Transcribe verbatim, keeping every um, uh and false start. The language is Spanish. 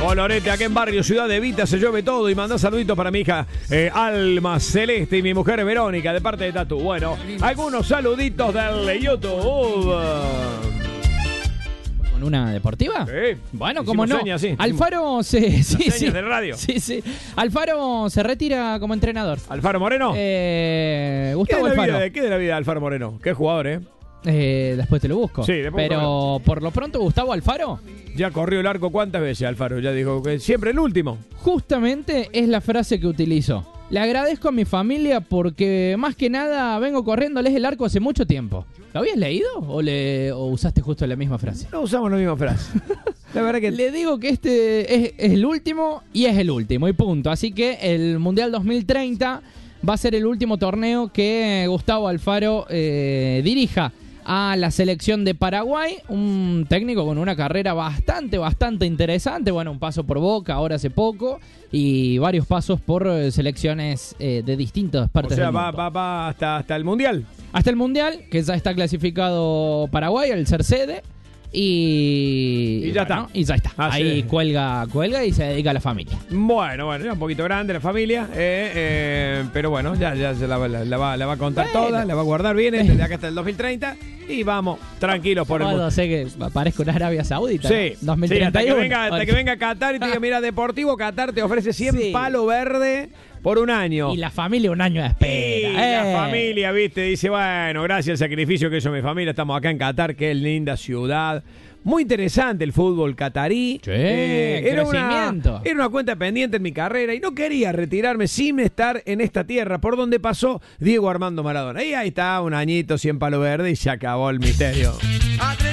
Olorete, acá en Barrio Ciudad de Vita, se llueve todo. Y mandá saluditos para mi hija eh, Alma Celeste y mi mujer Verónica, de parte de Tatu. Bueno, algunos saluditos del YouTube. ¿Con una deportiva? Sí. Bueno, como no. Señas, sí. Alfaro se. Sí, Las sí. señas del radio. Sí, sí. Alfaro se retira como entrenador. ¿Alfaro Moreno? Eh, ¿Qué, Gustavo de la Alfaro. vida, ¿Qué de la vida de Alfaro Moreno? Qué jugador, ¿eh? Eh, después te lo busco. Sí, después Pero busco. por lo pronto, Gustavo Alfaro. Ya corrió el arco cuántas veces, Alfaro. Ya dijo que siempre el último. Justamente es la frase que utilizo. Le agradezco a mi familia porque más que nada vengo corriéndoles el arco hace mucho tiempo. ¿Lo habías leído o, le, o usaste justo la misma frase? No usamos la misma frase. La verdad que... Le digo que este es, es el último y es el último y punto. Así que el Mundial dos mil treinta va a ser el último torneo que Gustavo Alfaro eh, dirija a la selección de Paraguay, un técnico con una carrera bastante, bastante interesante, bueno, un paso por Boca ahora hace poco y varios pasos por eh, selecciones eh, de distintas partes O sea, del va, mundo. va, va hasta, hasta el Mundial. Hasta el Mundial, que ya está clasificado Paraguay al ser sede. Y, Y ya bueno, está. Y ya está. Ah, Ahí sí. cuelga, cuelga y se dedica a la familia. Bueno, bueno, ya un poquito grande la familia, eh, eh, pero bueno, ya, ya se la, la- la va, la va a contar Bueno. toda, la va a guardar bien desde acá hasta el dos mil treinta y vamos tranquilos por el Bueno, mundo. sé que parezco una Arabia Saudita. Sí, ¿no? sí, hasta que dos mil treinta y uno. venga, hasta que venga Qatar y te diga, mira, Deportivo Qatar te ofrece cien Sí. palo verde por un año. Y la familia un año de espera. Y eh. la familia, viste, dice, bueno, gracias al sacrificio que hizo mi familia, estamos acá en Qatar, qué linda ciudad. Muy interesante el fútbol catarí. Sí, era, una, crecimiento. era una cuenta pendiente en mi carrera y no quería retirarme sin estar en esta tierra por donde pasó Diego Armando Maradona. Y ahí está, un añito, cien palo verde y se acabó el misterio.